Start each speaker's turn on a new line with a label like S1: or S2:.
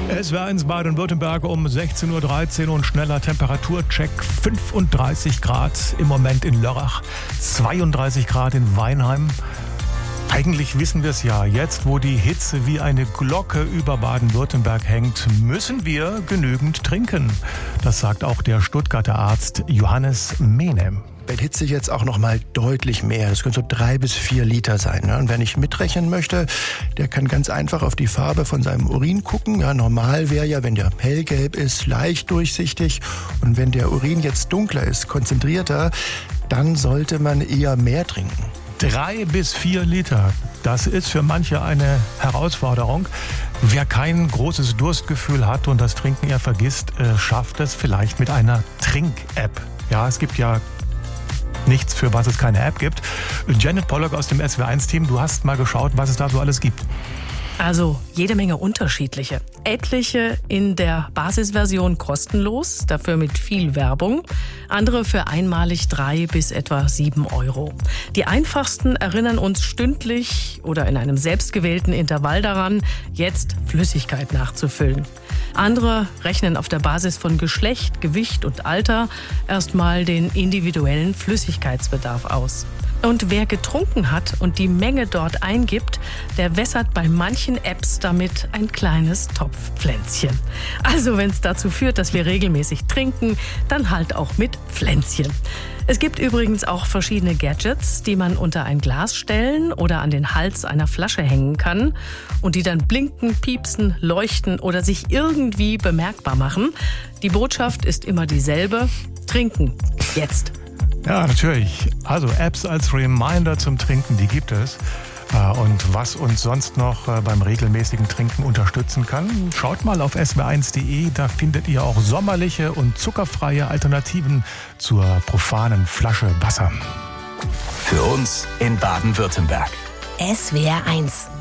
S1: Es wäre ins Baden-Württemberg um 16.13 Uhr und schneller Temperaturcheck. 35 Grad im Moment in Lörrach, 32 Grad in Weinheim. Eigentlich wissen wir es ja, jetzt wo die Hitze wie eine Glocke über Baden-Württemberg hängt, müssen wir genügend trinken. Das sagt auch der Stuttgarter Arzt Johannes Mehne.
S2: Bei Hitze jetzt auch noch mal deutlich mehr. Das können so 3 bis 4 Liter sein. Und wer nicht mitrechnen möchte, der kann ganz einfach auf die Farbe von seinem Urin gucken. Ja, normal wäre ja, wenn der hellgelb ist, leicht durchsichtig. Und wenn der Urin jetzt dunkler ist, konzentrierter, dann sollte man eher mehr trinken.
S1: 3 bis 4 Liter, das ist für manche eine Herausforderung. Wer kein großes Durstgefühl hat und das Trinken eher vergisst, schafft es vielleicht mit einer Trink-App. Ja, es gibt ja nichts, für was es keine App gibt. Janet Pollock aus dem SW1-Team, du hast mal geschaut, was es da so alles gibt.
S3: Also jede Menge unterschiedliche. Etliche in der Basisversion kostenlos, dafür mit viel Werbung. Andere für einmalig 3 bis etwa 7 Euro. Die einfachsten erinnern uns stündlich oder in einem selbstgewählten Intervall daran, jetzt Flüssigkeit nachzufüllen. Andere rechnen auf der Basis von Geschlecht, Gewicht und Alter erstmal den individuellen Flüssigkeitsbedarf aus. Und wer getrunken hat und die Menge dort eingibt, der wässert bei manchen Apps damit ein kleines Topfpflänzchen. Also wenn es dazu führt, dass wir regelmäßig trinken, dann halt auch mit Pflänzchen. Es gibt übrigens auch verschiedene Gadgets, die man unter ein Glas stellen oder an den Hals einer Flasche hängen kann und die dann blinken, piepsen, leuchten oder sich irgendwie bemerkbar machen. Die Botschaft ist immer dieselbe: Trinken. Jetzt.
S1: Ja, natürlich. Also Apps als Reminder zum Trinken, die gibt es. Und was uns sonst noch beim regelmäßigen Trinken unterstützen kann, schaut mal auf sw1.de. Da findet ihr auch sommerliche und zuckerfreie Alternativen zur profanen Flasche Wasser.
S4: Für uns in Baden-Württemberg.
S5: SWR1